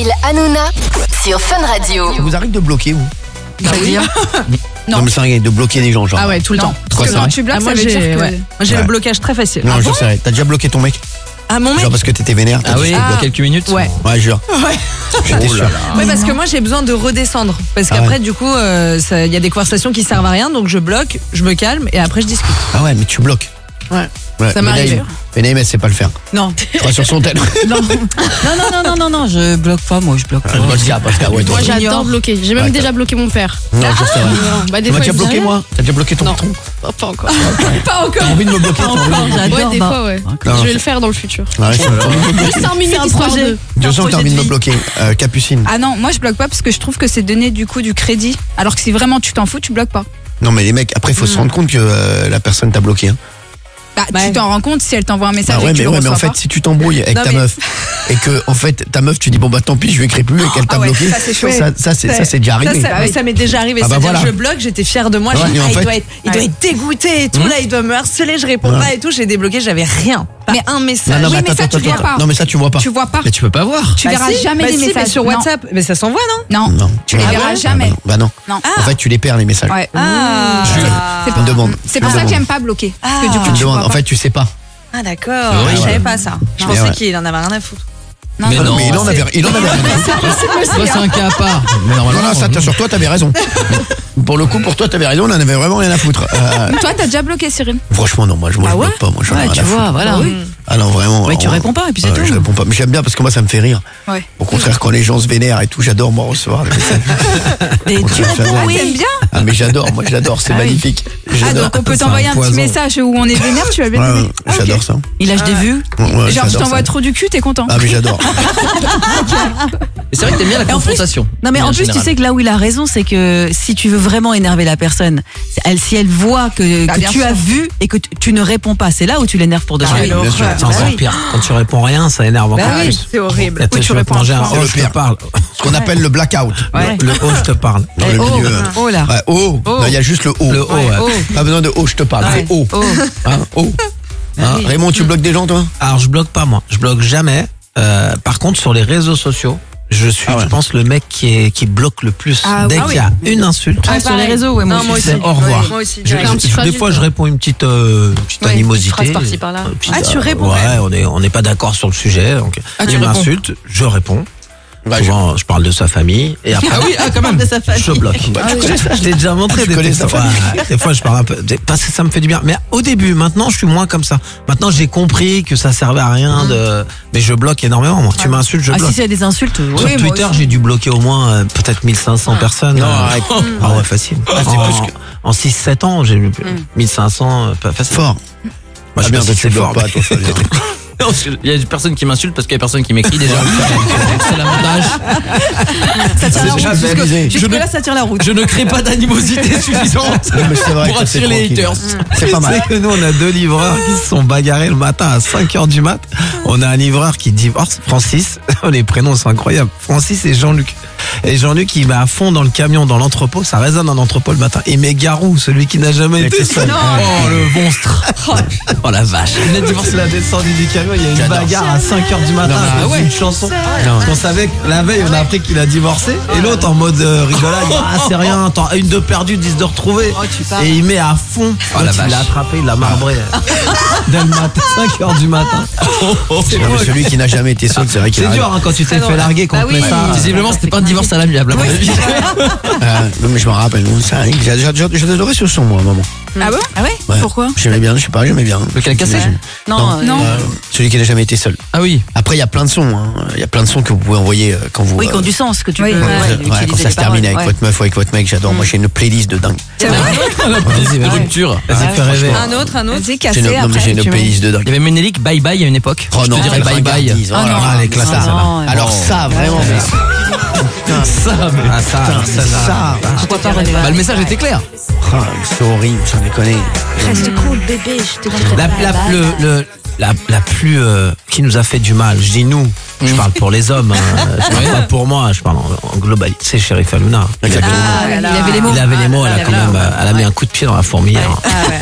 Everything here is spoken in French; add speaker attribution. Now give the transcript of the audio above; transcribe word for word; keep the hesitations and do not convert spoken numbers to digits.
Speaker 1: Phil, Hanouna sur Fun Radio.
Speaker 2: Ça vous arrive de bloquer, vous?
Speaker 3: Bah oui.
Speaker 2: Non, mais c'est vrai, de bloquer des gens, genre.
Speaker 3: Ah ouais, tout le temps.
Speaker 2: Quoi,
Speaker 3: Parce que
Speaker 2: c'est
Speaker 3: quand
Speaker 2: vrai
Speaker 3: tu bloques,
Speaker 4: Ah,
Speaker 3: ça
Speaker 4: moi,
Speaker 3: veut
Speaker 4: j'ai
Speaker 3: dire que...
Speaker 4: ouais. Moi, j'ai
Speaker 2: Ouais.
Speaker 4: le blocage très facile.
Speaker 2: Non,
Speaker 4: Ah
Speaker 2: je
Speaker 4: bon
Speaker 2: sais, vrai. T'as déjà bloqué ton mec?
Speaker 4: Ah, mon mec.
Speaker 2: Genre parce que t'étais vénère. t'as
Speaker 5: Ah
Speaker 2: dit,
Speaker 5: oui,
Speaker 2: je
Speaker 5: pour
Speaker 2: bloque.
Speaker 5: quelques minutes.
Speaker 4: Ouais.
Speaker 2: Ouais, jure.
Speaker 4: Ouais.
Speaker 2: J'étais sûr.
Speaker 4: Ouais, parce que moi j'ai besoin de redescendre. Parce
Speaker 2: Ah
Speaker 4: qu'après,
Speaker 2: ouais.
Speaker 4: du coup, euh, ça- il y a des conversations qui servent à rien, donc je bloque, je me calme et après je discute.
Speaker 2: Ah ouais, mais tu bloques.
Speaker 4: Ouais.
Speaker 2: Ouais,
Speaker 4: Ça m'est
Speaker 2: mais
Speaker 4: arrivé.
Speaker 2: Naïm- Mais Naïm, elle sait pas le faire.
Speaker 4: Non.
Speaker 2: Je crois sur son tel.
Speaker 6: Non, non, non, non, non, non, je bloque pas, moi, je bloque pas.
Speaker 2: Pascal, Pascal, ouais, toi.
Speaker 7: Moi
Speaker 6: J'ignore.
Speaker 7: j'adore bloquer. J'ai même
Speaker 2: Ouais,
Speaker 7: déjà bloqué mon père.
Speaker 2: Non, je sais.
Speaker 7: Non, bah des
Speaker 2: Tu m'as
Speaker 7: fois
Speaker 2: déjà
Speaker 7: il me
Speaker 2: bloqué,
Speaker 7: dit
Speaker 2: moi? T'as déjà bloqué ton
Speaker 7: Non.
Speaker 2: patron?
Speaker 7: rien. Pas encore.
Speaker 4: Pas encore.
Speaker 2: T'as envie de me bloquer, toi?
Speaker 6: Encore,
Speaker 7: Ouais,
Speaker 6: j'adore.
Speaker 7: des
Speaker 6: bah.
Speaker 7: fois ouais.
Speaker 2: Non,
Speaker 7: Je vais le faire dans le futur.
Speaker 2: Ouais, je t'as envie de me bloquer.
Speaker 7: Juste cinq minutes
Speaker 6: C'est un
Speaker 7: histoire
Speaker 6: projet.
Speaker 7: de.
Speaker 2: Je sens que t'as envie de me
Speaker 6: vie.
Speaker 2: bloquer. Euh, Capucine.
Speaker 3: Ah non, moi je bloque pas parce que je trouve que c'est donner du coup du crédit. Alors que si vraiment tu t'en fous, tu bloques pas.
Speaker 2: Non, mais les mecs, après, faut se rendre compte que euh, la personne t'a bloqué. Hein.
Speaker 3: Bah
Speaker 4: Ouais.
Speaker 3: tu t'en rends compte si elle t'envoie un message
Speaker 2: Ah
Speaker 3: et
Speaker 2: ouais,
Speaker 3: que tu
Speaker 2: mais
Speaker 3: le
Speaker 2: ouais, mais en
Speaker 3: reçois
Speaker 2: fait, si tu t'embrouilles avec
Speaker 4: Non,
Speaker 2: ta
Speaker 4: mais-
Speaker 2: meuf et que, en fait, ta meuf, tu dis bon bah tant pis, je lui écris plus et qu'elle t'a
Speaker 4: Ah ouais,
Speaker 2: bloqué.
Speaker 4: ça, c'est chaud.
Speaker 2: Ça, ça, c'est ça, c'est déjà
Speaker 4: Ça,
Speaker 2: arrivé.
Speaker 4: ça, mais ça m'est déjà arrivé.
Speaker 2: Ah bah
Speaker 4: C'est-à-dire,
Speaker 2: voilà.
Speaker 4: je bloque, j'étais fière de moi.
Speaker 2: Ouais,
Speaker 4: j'ai dit,
Speaker 2: et en
Speaker 4: ah, il,
Speaker 2: fait-
Speaker 4: doit être, il doit être dégoûté et tout. Là, il doit me harceler, je réponds
Speaker 2: Ouais.
Speaker 4: pas et tout. J'ai débloqué, j'avais rien. Pas
Speaker 3: Mais-
Speaker 4: un message.
Speaker 2: Non, non,
Speaker 3: Oui,
Speaker 2: mais
Speaker 3: mais
Speaker 2: attends,
Speaker 3: ça, tu
Speaker 2: attends,
Speaker 3: vois
Speaker 2: attends.
Speaker 3: pas.
Speaker 2: Non, mais ça, tu vois pas.
Speaker 3: Tu vois pas.
Speaker 5: Mais tu peux pas voir.
Speaker 3: Tu
Speaker 4: Bah
Speaker 3: verras
Speaker 4: si,
Speaker 3: jamais
Speaker 4: bah
Speaker 3: les
Speaker 4: si,
Speaker 3: messages
Speaker 4: mais sur
Speaker 3: Non.
Speaker 4: WhatsApp, mais ça s'envoie, non?
Speaker 3: Non,
Speaker 2: Non.
Speaker 3: tu les
Speaker 2: Ah
Speaker 3: verras
Speaker 2: ouais
Speaker 3: jamais.
Speaker 2: Bah non.
Speaker 3: Non.
Speaker 2: En fait, tu les perds les messages.
Speaker 3: Ouais.
Speaker 4: Ah.
Speaker 3: C'est
Speaker 2: Je me demande.
Speaker 3: C'est
Speaker 2: Je
Speaker 3: pour
Speaker 2: me
Speaker 3: ça que
Speaker 2: demande.
Speaker 3: j'aime pas bloquer. Parce que
Speaker 4: Ah.
Speaker 3: du coup,
Speaker 2: Je me
Speaker 3: tu
Speaker 2: demande.
Speaker 3: vois
Speaker 2: En
Speaker 3: pas.
Speaker 2: fait, tu sais pas.
Speaker 4: Ah d'accord,
Speaker 5: Ouais,
Speaker 4: je
Speaker 2: ouais.
Speaker 4: savais pas ça. Je
Speaker 3: Non.
Speaker 4: pensais
Speaker 2: Ouais.
Speaker 4: qu'il en avait rien à foutre.
Speaker 3: Non,
Speaker 5: Mais
Speaker 3: non.
Speaker 5: non.
Speaker 2: Mais il en avait, il en avait raison.
Speaker 5: Toi, c'est un cas à part. Mais
Speaker 2: Non,
Speaker 5: normalement,
Speaker 2: non, ça, t'as- sur toi, t'avais raison. Pour le coup, pour toi, t'avais raison, on en avait vraiment rien à foutre. Euh,
Speaker 3: Toi, t'as déjà bloqué, Cyril?
Speaker 2: franchement, non, moi, je, moi,
Speaker 3: Ah
Speaker 2: je
Speaker 3: ouais
Speaker 2: bloque pas. Moi, j'en ai
Speaker 6: Ouais,
Speaker 2: rien
Speaker 6: tu
Speaker 2: à foutre.
Speaker 6: vois, voilà.
Speaker 2: Ah non, vraiment.
Speaker 6: Ouais, tu
Speaker 2: on-
Speaker 6: réponds pas, et puis c'est
Speaker 2: Ouais,
Speaker 6: tout.
Speaker 2: Je réponds pas. Mais j'aime bien parce que moi, ça me fait rire.
Speaker 3: Ouais.
Speaker 2: Au contraire, quand les gens se vénèrent et tout, j'adore, moi, recevoir des messages.
Speaker 6: Et tu
Speaker 2: contraire,
Speaker 6: réponds,
Speaker 2: j'adore.
Speaker 3: Ah,
Speaker 6: oui.
Speaker 3: t'aimes bien?
Speaker 2: Ah, mais j'adore, moi, j'adore, c'est
Speaker 6: Ah oui.
Speaker 2: magnifique.
Speaker 3: Ah,
Speaker 2: J'adore.
Speaker 3: donc on peut
Speaker 5: C'est
Speaker 3: t'envoyer
Speaker 5: un
Speaker 3: un petit
Speaker 5: poison.
Speaker 3: message où on est vénère, tu vas bien
Speaker 2: Ouais,
Speaker 3: aimer.
Speaker 2: ouais, j'adore ça.
Speaker 6: Il lâche des vues.
Speaker 2: Ouais,
Speaker 3: Genre, je
Speaker 2: j'adore
Speaker 3: t'envoie
Speaker 2: ça.
Speaker 3: trop du cul, t'es content.
Speaker 2: Ah, mais j'adore.
Speaker 5: Mais c'est vrai que t'aimes bien la
Speaker 6: Et en plus-
Speaker 5: confrontation.
Speaker 6: Non mais
Speaker 5: en
Speaker 6: en plus
Speaker 5: général.
Speaker 6: tu sais que là où il a raison c'est que si tu veux vraiment énerver la personne, c'est- elle, si elle voit que,
Speaker 3: Bah,
Speaker 6: que
Speaker 3: bien
Speaker 6: tu
Speaker 3: sûr.
Speaker 6: as vu et que tu, tu ne réponds pas, c'est là où tu l'énerves pour de
Speaker 4: Ah
Speaker 6: vrai.
Speaker 4: oui,
Speaker 2: bien sûr.
Speaker 4: l'horreur.
Speaker 8: C'est encore
Speaker 4: Bah oui.
Speaker 8: pire. Quand tu réponds rien, ça énerve encore
Speaker 4: Bah oui,
Speaker 8: plus.
Speaker 4: c'est horrible.
Speaker 8: Là,
Speaker 3: Oui,
Speaker 8: tu
Speaker 3: tu
Speaker 8: vas te
Speaker 3: réponds
Speaker 8: manger un
Speaker 3: à
Speaker 2: C'est
Speaker 8: oh,
Speaker 2: le
Speaker 8: je te
Speaker 2: pire.
Speaker 8: parle.
Speaker 2: Ce qu'on appelle le blackout.
Speaker 6: Ouais.
Speaker 8: Le oh, je te parle.
Speaker 2: Dans le
Speaker 6: Oh,
Speaker 2: milieu.
Speaker 6: oh là.
Speaker 2: Ouais, oh.
Speaker 6: Oh.
Speaker 2: Non, il y a juste le O.
Speaker 8: Le oh,
Speaker 6: Ouais,
Speaker 8: ouais.
Speaker 6: oh.
Speaker 2: Pas besoin de O, je te parle.
Speaker 6: Ouais.
Speaker 2: C'est O.
Speaker 6: Oh.
Speaker 2: Hein, O. Hein,
Speaker 6: oui.
Speaker 2: Raymond, tu bloques des gens, toi?
Speaker 8: Alors, je bloque pas, moi. Je bloque jamais. Euh, par contre, sur les réseaux sociaux, je suis,
Speaker 2: Ah ouais.
Speaker 8: je pense, le mec qui, est, qui bloque le plus.
Speaker 3: Ah
Speaker 8: Dès
Speaker 3: oui.
Speaker 8: qu'il y a une insulte,
Speaker 6: Ah, sur les réseaux, ouais, moi
Speaker 4: Non, moi
Speaker 6: aussi.
Speaker 4: aussi.
Speaker 8: c'est au revoir.
Speaker 4: Ouais, moi aussi,
Speaker 8: Je-
Speaker 4: direct.
Speaker 7: Un petit
Speaker 8: je- des
Speaker 7: traduit,
Speaker 8: fois, je
Speaker 7: quoi.
Speaker 8: réponds une petite, euh, une petite
Speaker 3: Ouais,
Speaker 8: animosité.
Speaker 7: phrase par-ci, par-là.
Speaker 8: Un petit,
Speaker 4: Ah, tu
Speaker 8: euh,
Speaker 4: réponds,
Speaker 8: Ouais,
Speaker 4: ouais.
Speaker 8: on est, on n'est pas d'accord sur le sujet. Donc,
Speaker 5: Ah, tu
Speaker 8: il
Speaker 5: réponds.
Speaker 8: m'insulte, je réponds.
Speaker 2: Bah,
Speaker 8: Souvent, je... parle de sa famille. Et après,
Speaker 5: Ah oui, ah quand même.
Speaker 6: De sa famille.
Speaker 8: je bloque. Je t'ai déjà montré
Speaker 2: Je
Speaker 8: des
Speaker 2: connais
Speaker 8: fois.
Speaker 2: sa famille.
Speaker 8: Ouais, des fois, je parle un peu. des- Parce que ça me fait du bien. Mais au début, maintenant, je suis moins comme ça. Maintenant, j'ai compris que ça servait à rien de. Mais je bloque énormément. Moi, tu m'insultes, je
Speaker 6: Ah
Speaker 8: bloque.
Speaker 6: si c'est des insultes, oui.
Speaker 8: Sur
Speaker 6: moi
Speaker 8: Twitter,
Speaker 6: aussi.
Speaker 8: j'ai dû bloquer au moins euh, peut-être mille cinq cents personnes.
Speaker 2: Non,
Speaker 8: Euh,
Speaker 2: arrête.
Speaker 8: Ah ouais, facile.
Speaker 2: Ah, c'est
Speaker 8: en,
Speaker 2: plus que-
Speaker 8: en six sept ans, j'ai eu mille cinq cents. euh, pas facile.
Speaker 2: Fort.
Speaker 8: Moi,
Speaker 2: Ah
Speaker 8: je
Speaker 2: bien,
Speaker 8: pense
Speaker 2: toi,
Speaker 8: que
Speaker 2: tu
Speaker 8: c'est
Speaker 2: bloques
Speaker 8: fort.
Speaker 2: pas, toi, Fabien.
Speaker 5: Non, parce que Il y a des personnes qui m'insultent parce qu'il y a personne qui m'écrit déjà. C'est l'avantage.
Speaker 6: Ça tient la
Speaker 2: déjà
Speaker 6: route. Jusque-
Speaker 2: balisé.
Speaker 6: Jusque là ça tire la route.
Speaker 5: Je ne crée pas d'animosité suffisante
Speaker 2: Non, mais c'est vrai
Speaker 5: pour
Speaker 2: que c'est
Speaker 5: attirer les
Speaker 2: tranquille.
Speaker 5: haters.
Speaker 2: C'est pas
Speaker 8: Tu sais
Speaker 2: mal.
Speaker 8: que nous, on a deux livreurs qui se sont bagarrés le matin à cinq heures du mat. On a un livreur qui divorce, Francis. Les prénoms sont incroyables. Francis et Jean-Luc. Et Jean-Luc, il va à fond dans le camion, dans l'entrepôt. Ça résonne dans l'entrepôt le matin. Il met Garou, celui qui n'a jamais été seul. Oh, le monstre. Oh, la vache. Il a divorcé. Il a descendu du camion. Il y a une
Speaker 2: J'adore.
Speaker 8: bagarre à cinq heures du matin.
Speaker 2: Non, mais
Speaker 8: à
Speaker 2: ah
Speaker 8: cause d'une chanson. Parce qu'on savait que la veille, on a appris qu'il a divorcé. Et l'autre, en mode euh, rigolade, il dit, ah, c'est rien. Attends, une de perdue, dix de retrouvée.
Speaker 6: Oh, tu parles.
Speaker 8: Et il met à fond.
Speaker 5: Oh, la
Speaker 8: il
Speaker 5: vache.
Speaker 8: l'a attrapé, il l'a marbré. Dès le matin, cinq heures du matin.
Speaker 2: Non, mais celui qui n'a jamais été seul, c'est vrai qu'il
Speaker 8: C'est
Speaker 2: a
Speaker 8: dur hein, quand tu t'es fait larguer, qu'on
Speaker 6: Bah
Speaker 8: te
Speaker 6: oui.
Speaker 8: met ça.
Speaker 5: Visiblement, c'était pas un divorce à l'amiable. à mon avis.
Speaker 2: Euh, non, mais je me rappelle, non, ça, j'ai- j'ai- j'ai- j'adorais ce son, moi, à un moment.
Speaker 3: Ah bon?
Speaker 6: Ah ouais,
Speaker 2: Ouais.
Speaker 6: pourquoi?
Speaker 2: J'aimais bien, je sais pas, j'aimais bien.
Speaker 5: Lequel cassé
Speaker 6: Non,
Speaker 3: Non.
Speaker 2: Euh, celui qui n'a jamais été seul.
Speaker 5: Ah oui.
Speaker 2: Après, il y a plein de sons. hein. Il y a plein de sons que vous pouvez envoyer euh, quand vous.
Speaker 6: oui,
Speaker 2: euh,
Speaker 6: qui ont du sens que tu
Speaker 3: Oui,
Speaker 6: peux
Speaker 3: ouais,
Speaker 6: ouais,
Speaker 2: ouais,
Speaker 6: utiliser
Speaker 2: quand ça
Speaker 6: les
Speaker 2: se termine
Speaker 6: paroles,
Speaker 2: avec
Speaker 6: ouais.
Speaker 2: votre meuf ou avec votre mec, j'adore. Moi, j'ai une playlist de dingue.
Speaker 3: C'est vrai?
Speaker 5: La playlist de rupture.
Speaker 8: Vas-y, fais rêver.
Speaker 4: Un autre, un autre.
Speaker 3: Vas-y,
Speaker 2: J'ai
Speaker 3: cassé
Speaker 2: une, non, mais
Speaker 3: après.
Speaker 2: j'ai une
Speaker 3: tu mets-
Speaker 2: playlist de dingue.
Speaker 5: Il y avait Ménélique Bye Bye à une époque.
Speaker 2: Oh
Speaker 5: Je
Speaker 2: non,
Speaker 5: te dirais
Speaker 2: elle
Speaker 5: Bye Bye.
Speaker 2: ringardise. Oh
Speaker 3: Ah
Speaker 2: là
Speaker 3: non.
Speaker 2: là, elle est classe.
Speaker 6: Ah
Speaker 2: ça.
Speaker 6: non,
Speaker 2: Alors
Speaker 6: oh.
Speaker 2: ça, vraiment, mais
Speaker 5: Ça, mais.
Speaker 8: Ah, ça, ça, ça.
Speaker 2: ça,
Speaker 6: Pourquoi pas René
Speaker 5: Bah, le message était clair.
Speaker 2: ah, c'est horrible, sans déconner.
Speaker 6: Reste cool bébé, je te
Speaker 8: La, la, le, le, la, la plus euh, qui nous a fait du mal, je dis nous, je parle pour les hommes, hein, je parle pas pour moi, je parle en, en globalité, c'est Chérif Hanouna.
Speaker 2: Exactement.
Speaker 3: Ah, là, là.
Speaker 6: Il avait les mots.
Speaker 8: Il avait les mots, elle a
Speaker 6: Ah,
Speaker 8: quand
Speaker 6: là,
Speaker 8: même,
Speaker 6: là.
Speaker 8: euh, elle a mis un coup de pied dans la fourmilière.
Speaker 4: Ah ouais.